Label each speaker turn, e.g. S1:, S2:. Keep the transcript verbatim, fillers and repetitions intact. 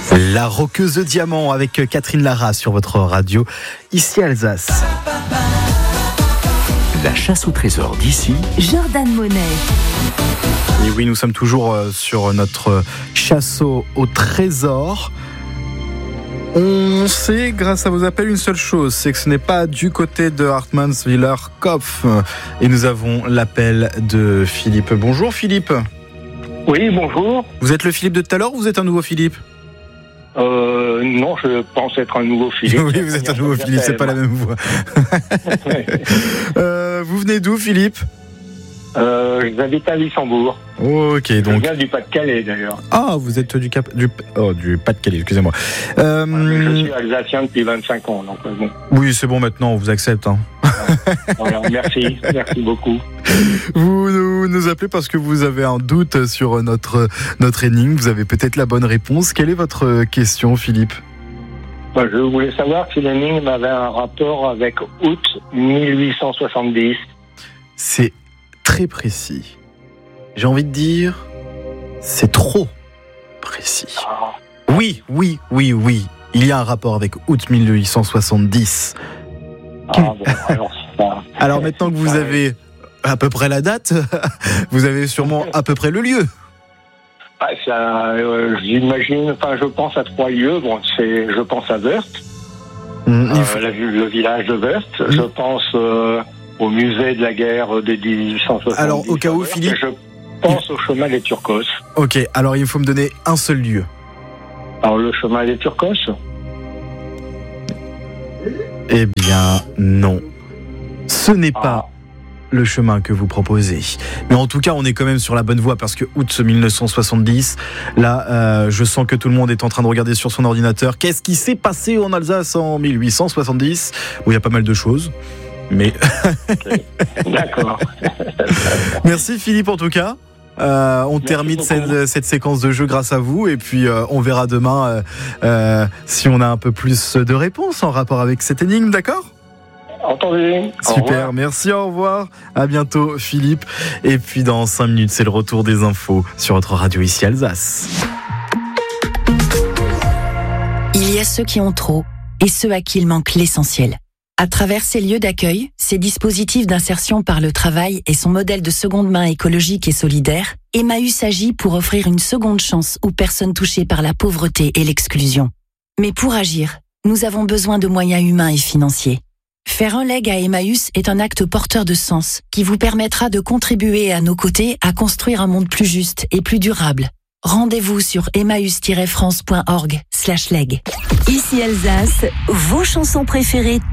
S1: La roqueuse de diamant avec Catherine Lara sur votre radio, ici Alsace.
S2: La chasse au trésor d'ici,
S3: Jordan Monet.
S1: Et oui, nous sommes toujours sur notre chasse au trésor. On sait, grâce à vos appels, une seule chose, c'est que ce n'est pas du côté de Hartmannswiller Kopf. Et nous avons l'appel de Philippe. Bonjour Philippe.
S4: Oui, bonjour.
S1: Vous êtes le Philippe de tout à l'heure ou vous êtes un nouveau Philippe ?
S4: Euh, non, je pense être un nouveau Philippe.
S1: Oui, vous êtes un nouveau Philippe, c'est pas la même voix. euh, vous venez d'où, Philippe ?
S4: euh, J'habite à Luxembourg.
S1: Ok, donc.
S4: Je viens du Pas-de-Calais, d'ailleurs.
S1: Ah, vous êtes du Cap, du, oh, du Pas-de-Calais, excusez-moi. Euh...
S4: Je suis alsacien depuis vingt-cinq ans, donc bon.
S1: Oui, c'est bon maintenant, on vous accepte. Hein.
S4: Voilà, merci, merci beaucoup.
S1: Vous nous, nous appelez parce que vous avez un doute sur notre, notre énigme. Vous avez peut-être la bonne réponse. Quelle est votre question, Philippe ?
S4: Bah, je voulais savoir si l'énigme avait un rapport avec août mille huit cent soixante-dix.
S1: C'est très précis. J'ai envie de dire, c'est trop précis.
S4: Ah.
S1: Oui, oui, oui, oui. Il y a un rapport avec août mille huit cent soixante-dix.
S4: Ah, bon, alors, ça...
S1: alors maintenant que vous avez à peu près la date, vous avez sûrement à peu près le lieu.
S4: Ah, ça, euh, j'imagine, enfin, je pense à trois lieux. Bon, c'est, je pense à Wörth,
S1: Mmh,
S4: euh,
S1: faut...
S4: la, le village de Wörth. Mmh. Je pense euh, au musée de la guerre de mille huit cent soixante-dix.
S1: Alors, au cas où, Philippe,
S4: je pense au chemin des Turcos.
S1: Ok, alors il faut me donner un seul lieu.
S4: Alors, le chemin des Turcos ?
S1: Eh bien, non. Ce n'est
S4: ah.
S1: pas le chemin que vous proposez. Mais en tout cas, on est quand même sur la bonne voie parce que août mille neuf cent soixante-dix, là, euh, je sens que tout le monde est en train de regarder sur son ordinateur. Qu'est-ce qui s'est passé en Alsace en mille huit cent soixante-dix ? Où il y a pas mal de choses. Mais.
S4: Okay. D'accord.
S1: Merci Philippe en tout cas. Euh, on Merci termine cette, cette séquence de jeu grâce à vous et puis euh, on verra demain euh, euh, si on a un peu plus de réponses en rapport avec cette énigme, d'accord ?
S4: Entendu.
S1: Super, merci, au revoir. À bientôt Philippe. Et puis dans cinq minutes, c'est le retour des infos sur votre radio ici Alsace.
S3: Il y a ceux qui ont trop et ceux à qui il manque l'essentiel. À travers ces lieux d'accueil, ces dispositifs d'insertion par le travail et son modèle de seconde main écologique et solidaire, Emmaüs agit pour offrir une seconde chance aux personnes touchées par la pauvreté et l'exclusion. Mais pour agir, nous avons besoin de moyens humains et financiers. Faire un leg à Emmaüs est un acte porteur de sens qui vous permettra de contribuer à nos côtés à construire un monde plus juste et plus durable. Rendez-vous sur emmaüs tiret france point org slash leg.
S5: Ici Alsace, vos chansons préférées